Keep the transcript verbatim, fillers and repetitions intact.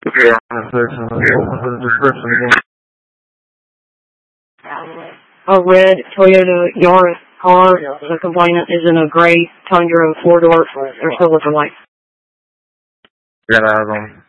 Yeah, the description again. A red Toyota Yaris car. The complainant is in a gray Tundra four-door. They're still looking like. Got eyes on.